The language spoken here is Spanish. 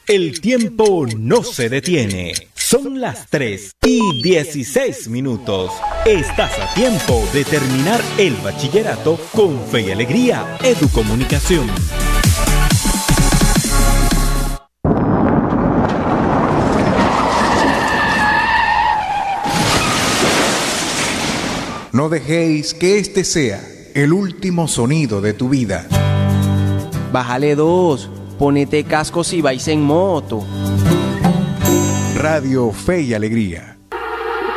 El tiempo no se detiene. Son las 3:16. Estás a tiempo de terminar el bachillerato con Fe y Alegría Educomunicación. No dejéis que este sea el último sonido de tu vida. Bájale 2, ponete casco si vais en moto. Radio Fe y Alegría.